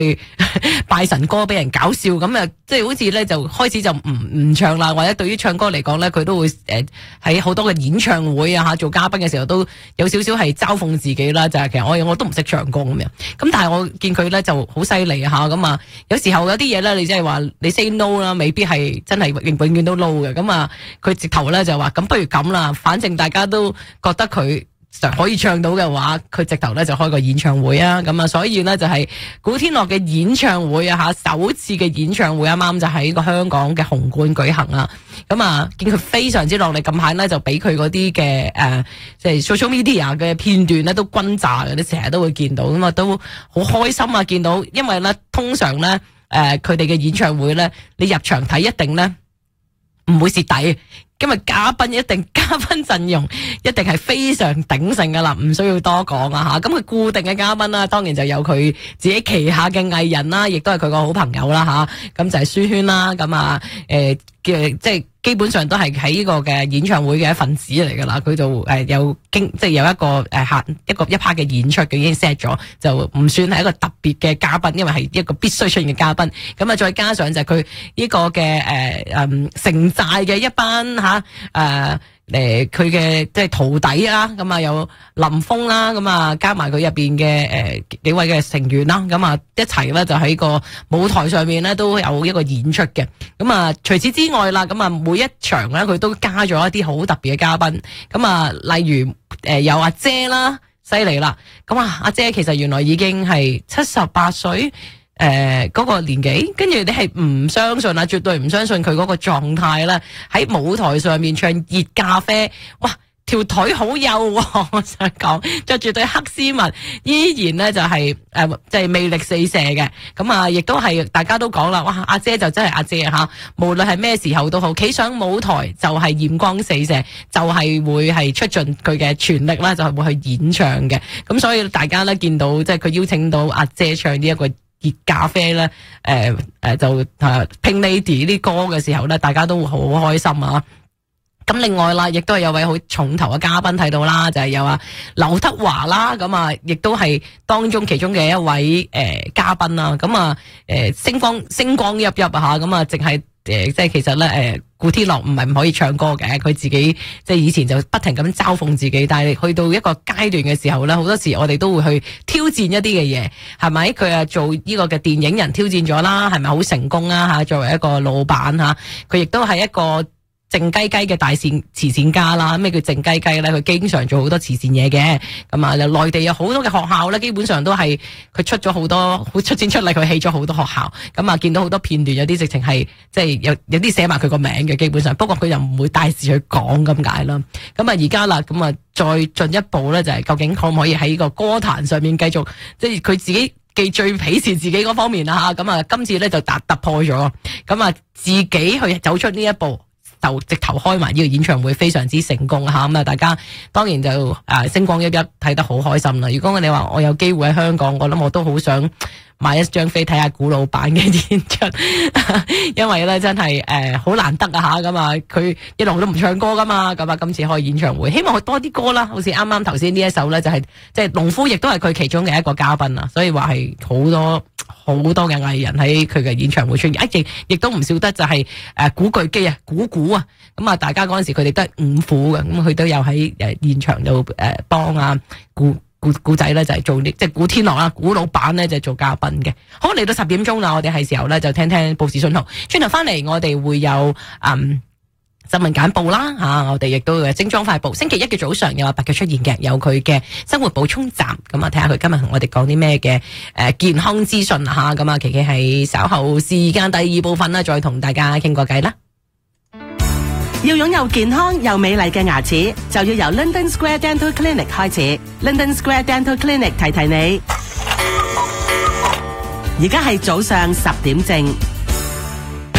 拜神歌俾人搞笑咁啊，即係好似咧就開始就唔唱啦，或者對於唱歌嚟講咧，佢都會喺好多嘅演唱會啊做嘉賓嘅時候都有少少係嘲諷自己啦，就係其實我都唔識唱歌咁樣，咁但係我見佢咧就好犀利嚇咁啊，有時候有啲嘢咧，你即係話你 say no 啦，未必係真係永遠都 no 嘅，咁啊佢直頭咧就話咁不如咁啦，反正大家都覺得佢可以唱到嘅話，佢直頭咧就開個演唱會啊，咁啊，所以呢，就係古天樂嘅演唱會啊吓，首次嘅演唱會啱啱就喺個香港嘅紅館舉行啊，咁啊見佢非常之落力，近排呢，就俾佢嗰啲嘅即係 social media 嘅片段咧都轟炸嘅，你成日都會見到，咁啊都好開心啊見到，因為咧通常咧佢哋嘅演唱會咧，你入場睇一定咧唔會蝕底。今日嘉賓陣容一定係非常鼎盛噶啦，唔需要多講啊吓。咁佢固定嘅嘉賓啦，當然就有佢自己旗下嘅藝人啦，亦都係佢個好朋友啦吓。咁就係書圈啦，咁啊即係基本上都係喺呢個嘅演唱會嘅一份子嚟噶啦。佢就有即係有一個一 part 嘅演出，佢已經 set 咗，就唔算係一個特別嘅嘉賓，因為係一個必須出現嘅嘉賓。咁啊，再加上就係佢呢個嘅城寨嘅一班佢嘅即係徒弟啦，咁啊有林峰啦，咁啊加埋佢入邊嘅幾位嘅成員啦，咁啊一齊咧就喺個舞台上面咧都有一個演出嘅。咁啊除此之外啦，咁啊每一場咧佢都加咗一啲好特別嘅嘉賓。咁啊例如有阿姐啦，犀利啦。咁啊阿姐其實原來已經係78歲。嗰個年紀，跟住你係唔相信啊，絕對唔相信佢嗰個狀態啦。喺舞台上面唱熱咖啡，哇，條腿好幼喎，我想講，着住對黑絲襪，依然咧就係即係魅力四射嘅。咁啊，亦都係大家都講啦，哇，阿姐就真係阿姐吓，無論係咩時候都好，企上舞台就係艷光四射，就係會係出盡佢嘅全力啦，就係會去演唱嘅。咁所以大家咧見到即係佢邀請到阿姐唱呢一個熱咖啡咧，就Pink Lady 啲歌嘅時候咧，大家都會好開心啊！咁另外啦，亦都係有位好重頭嘅嘉賓睇到啦，就係有劉德華啦，咁啊，亦都係當中其中嘅一位嘉賓啦，咁啊星光熠熠啊吓，咁啊淨係即係其實咧古天樂唔係唔可以唱歌嘅，佢自己即係以前就不停咁嘲諷自己，但係去到一個階段嘅時候咧，好多時我哋都會去挑戰一啲嘅嘢，係咪？佢啊做呢個嘅電影人挑戰咗啦，係咪好成功啊吓？作為一個老闆吓，佢亦都係一個靜雞雞嘅大慈善家啦。咩叫靜雞雞咧？佢經常做好多慈善嘢嘅。咁啊，內地有好多嘅學校咧，基本上都係佢出咗好多，好出錢出力，佢起咗好多學校。咁啊，見到好多片段，有啲直情係即係有啲寫埋佢個名嘅，基本上。不過佢又唔會大肆去講咁解啦。咁啊，而家啦，咁啊，再進一步咧，就係究竟可唔可以喺個歌壇上面繼續，即係佢自己既最鄙視自己嗰方面啦吓。咁啊，今次咧就突破咗，咁啊，自己去走出呢一步。就直頭開埋呢個演唱會，非常之成功吓。咁啊，大家當然就星光熠熠睇得好開心啦。如果我哋話我有機會喺香港，我諗我都好想買一張飛睇下古老闆嘅演出，因為咧真係好難得啊吓。咁啊，佢一路都唔唱歌噶嘛，咁啊今次開演唱會，希望佢多啲歌啦。好似啱啱頭先呢一首咧，就係即係農夫，亦都係佢其中嘅一個嘉賓啊。所以話係好多嘅藝人喺佢嘅演唱會出現，亦都唔少得就係古巨基啊、古啊，咁啊大家嗰陣時佢哋都係五虎嘅，咁佢都有喺現場度幫啊古仔咧就係做啲即係古天樂啦、古老闆咧就係做嘉賓嘅。好，嚟到10點鐘啦，我哋係時候咧就聽聽報時訊號，轉頭翻嚟我哋會有新聞簡報啦吓，我哋亦都有精裝快報。星期一嘅早上有阿伯嘅出現嘅，有佢嘅生活補充站，咁啊睇下佢今日同我哋講啲咩嘅健康資訊吓，咁啊琪琪喺稍後時間第二部分啦，再同大家傾個偈啦。 要擁有健康又美麗嘅牙齒，就要由 London Square Dental Clinic 開始。London Square Dental Clinic 提提你，而家係早上10點正。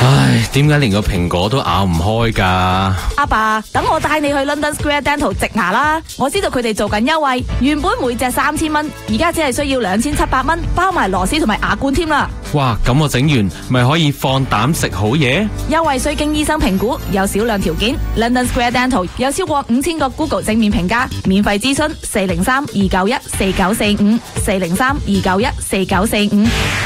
唉，點解連個蘋果都咬唔開㗎？ 阿爸，等我帶你去 London Square Dental 植牙啦！我知道佢哋做緊優惠，原本每隻3000蚊，而家只係需要2700蚊，包埋螺絲同埋牙冠添啦。 哇，咁我整完咪可以放膽食好嘢？ 優惠需經醫生評估，有少量條件。London Square Dental 有超過5000個 Google 正面評價，免費諮詢403-291-4945，403-291-4945。